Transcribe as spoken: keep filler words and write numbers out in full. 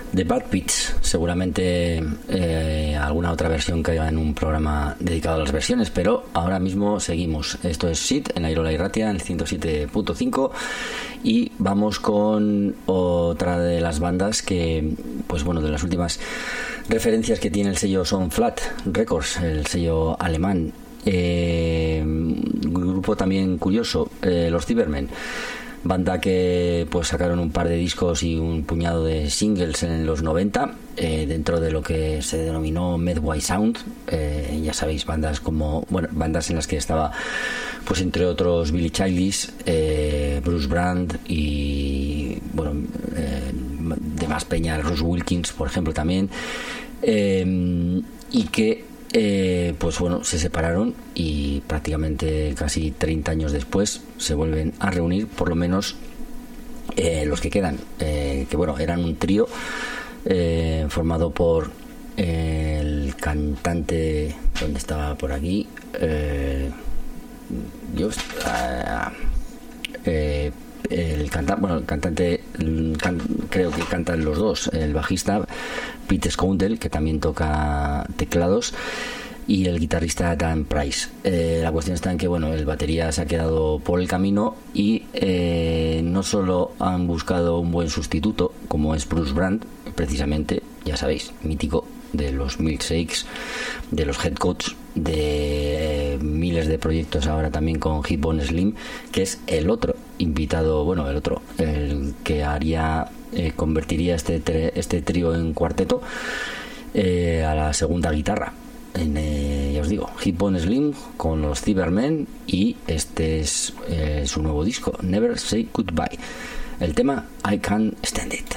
The Bad Beats, seguramente eh, alguna otra versión que haya en un programa dedicado a las versiones, pero ahora mismo seguimos. Esto es Sit en Airola Irratia en el ciento siete punto cinco y vamos con otra de las bandas que, pues bueno, de las últimas referencias que tiene el sello Son Flat Records, el sello alemán. Eh, un grupo también curioso, eh, los Cybermen, banda que pues sacaron un par de discos y un puñado de singles en los noventa, eh, dentro de lo que se denominó Medway Sound. Eh, ya sabéis, bandas como, bueno, bandas en las que estaba, pues entre otros, Billy Childish, eh, Bruce Brand y, bueno, eh, de más peña, Ross Wilkins, por ejemplo, también, eh, y que Eh, pues bueno, se separaron y prácticamente casi treinta años después se vuelven a reunir, por lo menos eh, los que quedan, eh, que bueno, eran un trío eh, formado por eh, el cantante, ¿dónde estaba? Por aquí, eh, Dios, uh, eh, el cantante, bueno, el cantante, can, creo que cantan los dos, el bajista Pete Scoundrel, que también toca teclados, y el guitarrista Dan Price. Eh, la cuestión está en que, bueno, el batería se ha quedado por el camino y eh, no solo han buscado un buen sustituto, como es Bruce Brand, precisamente, ya sabéis, mítico de los Milkshakes, de los Headcoats, de eh, miles de proyectos ahora también con Hip Bone Slim, que es el otro invitado, bueno, el otro, el que haría, eh, convertiría este, tre- este trío en cuarteto, eh, a la segunda guitarra. En, eh, ya os digo, Hip Bone Slim con los Cybermen, y este es eh, su nuevo disco, Never Say Goodbye. El tema I Can't Stand It.